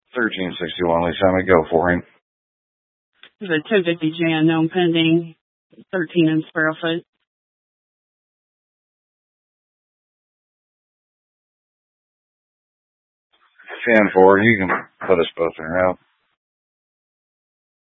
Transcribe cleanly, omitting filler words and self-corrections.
1361, Lisa. I'm going to go for him. There's a 1050 Jan, known pending, 13 in Sparrowfoot. 10-4, you can put us both in a route.